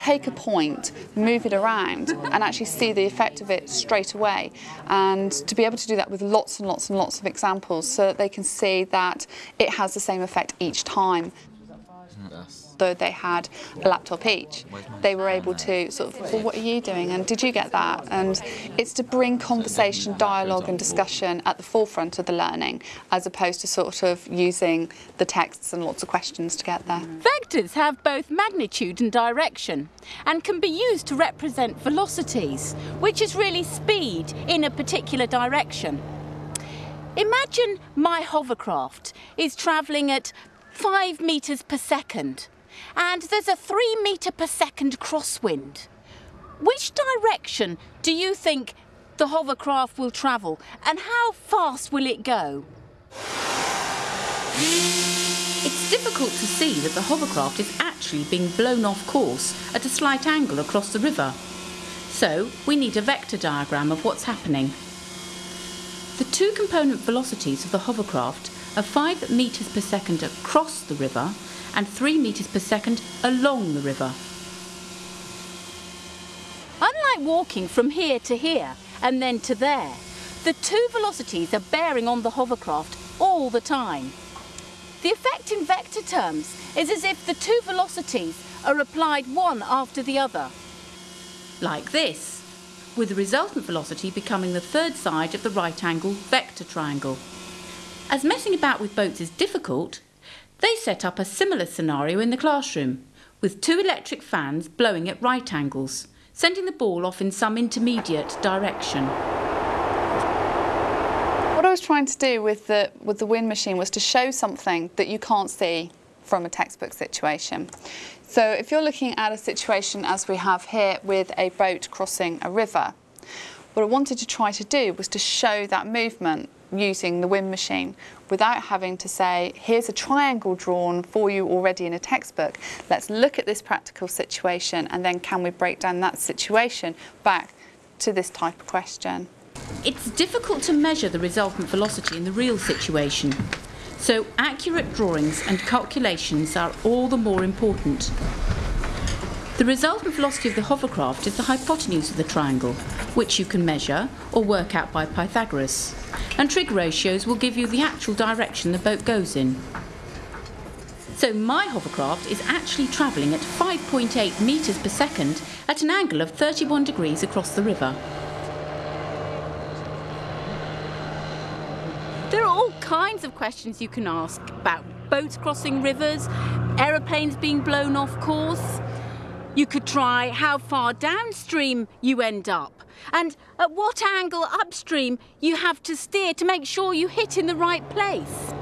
Take a point, move it around and actually see the effect of it straight away, and to be able to do that with lots and lots and lots of examples so that they can see that it has the same effect each time. Though they had a laptop each, they were able to sort of, well, what are you doing and did you get that? And it's to bring conversation, dialogue and discussion at the forefront of the learning, as opposed to sort of using the texts and lots of questions to get there. Vectors have both magnitude and direction and can be used to represent velocities, which is really speed in a particular direction. Imagine my hovercraft is travelling at 5 metres per second and there's a 3 metre per second crosswind. Which direction do you think the hovercraft will travel and how fast will it go? It's difficult to see that the hovercraft is actually being blown off course at a slight angle across the river. So we need a vector diagram of what's happening. The two component velocities of the hovercraft are 5 metres per second across the river and 3 metres per second along the river. Unlike walking from here to here and then to there, the two velocities are bearing on the hovercraft all the time. The effect in vector terms is as if the two velocities are applied one after the other. Like this, with the resultant velocity becoming the third side of the right angle vector triangle. As messing about with boats is difficult, they set up a similar scenario in the classroom, with 2 electric fans blowing at right angles, sending the ball off in some intermediate direction. What I was trying to do with the wind machine was to show something that you can't see from a textbook situation. So if you're looking at a situation as we have here with a boat crossing a river, what I wanted to try to do was to show that movement using the wind machine without having to say, here's a triangle drawn for you already in a textbook. Let's look at this practical situation and then can we break down that situation back to this type of question. It's difficult to measure the resultant velocity in the real situation, so accurate drawings and calculations are all the more important. The resultant velocity of the hovercraft is the hypotenuse of the triangle, which you can measure or work out by Pythagoras, and trig ratios will give you the actual direction the boat goes in. So my hovercraft is actually travelling at 5.8 metres per second at an angle of 31 degrees across the river. There are all kinds of questions you can ask about boats crossing rivers, aeroplanes being blown off course. You could try how far downstream you end up and at what angle upstream you have to steer to make sure you hit in the right place.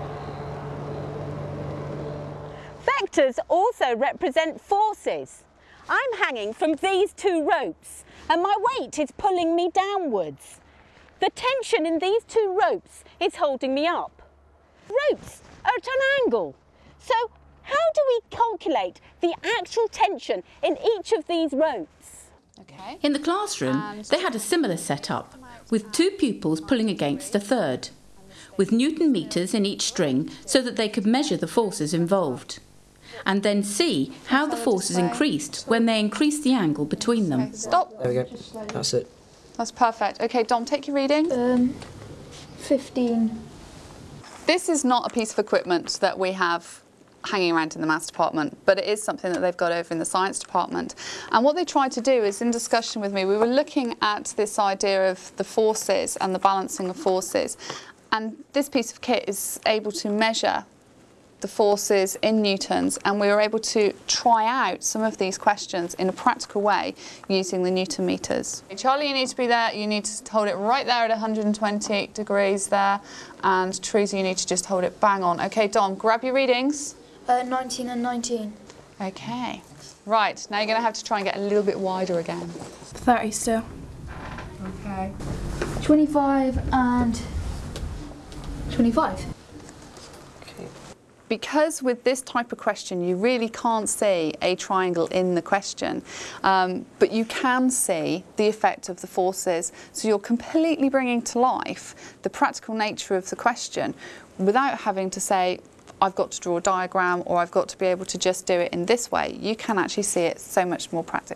Vectors also represent forces. I'm hanging from these 2 ropes and my weight is pulling me downwards. The tension in these 2 ropes is holding me up. Ropes are at an angle, so how do we calculate the actual tension in each of these ropes? Okay. In the classroom, they had a similar setup, with 2 pupils pulling against a third, with Newton meters in each string so that they could measure the forces involved, and then see how the forces increased when they increased the angle between them. Okay, stop. There we go. That's it. That's perfect. Okay, Dom, take your reading. 15. This is not a piece of equipment that we have hanging around in the maths department, but it is something that they've got over in the science department. And what they tried to do is, in discussion with me, we were looking at this idea of the forces and the balancing of forces. And this piece of kit is able to measure the forces in newtons, and we were able to try out some of these questions in a practical way using the Newton meters. Charlie, you need to be there. You need to hold it right there at 120 degrees there, and Teresa, you need to just hold it bang on. Okay, Dom, grab your readings. 19 and 19. Okay, right, now you're going to have to try and get a little bit wider again. 30 still. Okay. 25 and 25. Because with this type of question you really can't see a triangle in the question, but you can see the effect of the forces, so you're completely bringing to life the practical nature of the question without having to say, I've got to draw a diagram or I've got to be able to just do it in this way. You can actually see it so much more practically.